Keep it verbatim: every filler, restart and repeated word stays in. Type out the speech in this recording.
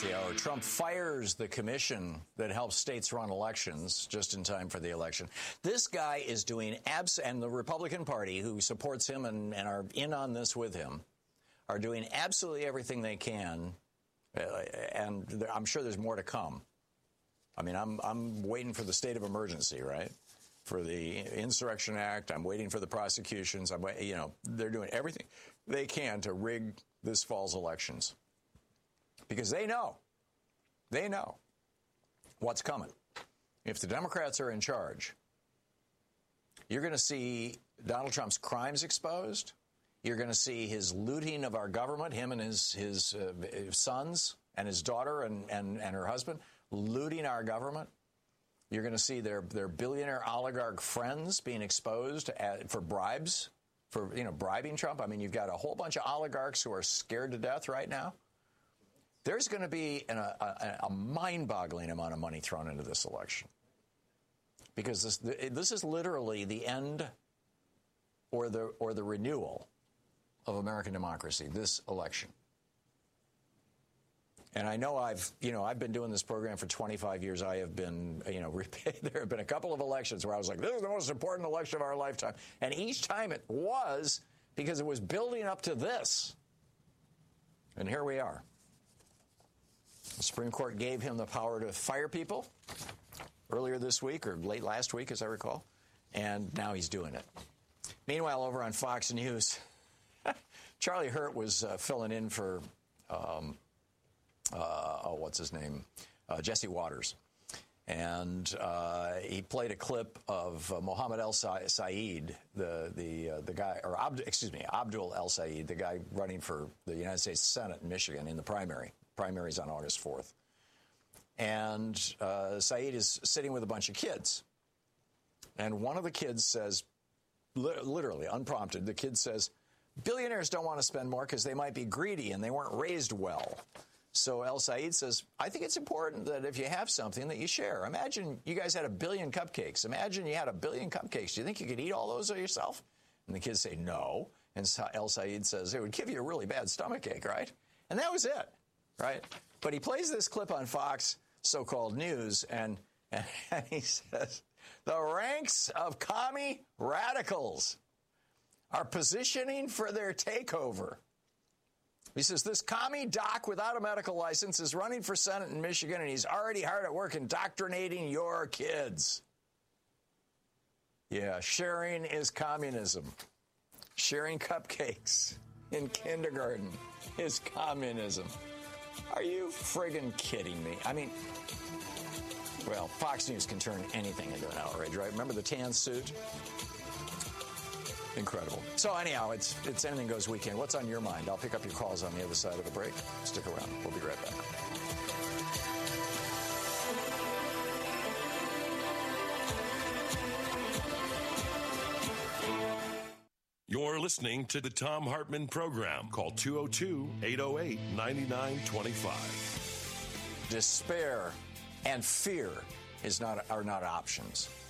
the hour. Trump fires the commission that helps states run elections just in time for the election. This guy is doing abs, and the Republican Party, who supports him and, and are in on this with him, are doing absolutely everything they can, uh, and I'm sure there's more to come. I mean, I'm I'm waiting for the state of emergency, right? For the Insurrection Act. I'm waiting for the prosecutions. I'm, you know, they're doing everything they can to rig this fall's elections because they know, they know what's coming. If the Democrats are in charge, you're going to see Donald Trump's crimes exposed. You're going to see his looting of our government, him and his his uh, sons and his daughter and, and, and her husband looting our government. You're going to see their their billionaire oligarch friends being exposed at, for bribes, for, you know, bribing Trump. I mean, you've got a whole bunch of oligarchs who are scared to death right now. There's going to be an, a, a mind-boggling amount of money thrown into this election because this this is literally the end or the or the renewal of American democracy. This election. And I know I've, you know, I've been doing this program for twenty-five years. I have been, you know, there have been a couple of elections where I was like, this is the most important election of our lifetime. And each time it was because it was building up to this. And here we are. The Supreme Court gave him the power to fire people earlier this week or late last week, as I recall. And now he's doing it. Meanwhile, over on Fox News, Charlie Hurt was uh, filling in for... Um, Uh, oh, what's his name? Uh, Jesse Waters. And uh, he played a clip of uh, Mohammed El Sayed, the the uh, the guy, or Abd, excuse me, Abdul El Sayed, the guy running for the United States Senate in Michigan in the primary. Primary's on August fourth. And uh, Sayed is sitting with a bunch of kids. And one of the kids says, li- literally, unprompted, the kid says, billionaires don't want to spend more because they might be greedy and they weren't raised well. So El Sayed says, I think it's important that if you have something that you share. Imagine you guys had a billion cupcakes. Imagine you had a billion cupcakes. Do you think you could eat all those yourself? And the kids say, no. And El Sayed says, it would give you a really bad stomachache, right? And that was it, right? But he plays this clip on Fox, so-called news, and, and he says, the ranks of commie radicals are positioning for their takeover. He says, this commie doc without a medical license is running for Senate in Michigan, and he's already hard at work indoctrinating your kids. Yeah, sharing is communism. Sharing cupcakes in kindergarten is communism. Are you friggin' kidding me? I mean, well, Fox News can turn anything into an outrage, right? Remember the tan suit? Incredible. So anyhow, it's it's Anything Goes weekend. What's on your mind? I'll pick up your calls on the other side of the break. Stick around. We'll be right back. You're listening to the Thom Hartmann Program. Call two oh two, eight oh eight, nine nine two five. Despair and fear is not are not options.